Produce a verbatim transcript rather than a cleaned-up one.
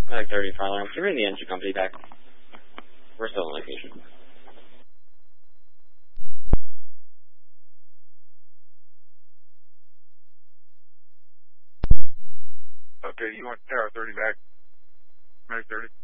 Medic thirty, fire alarm. Can you bring the engine company back? We're still on location. Okay, you want Tower thirty back? Medic thirty?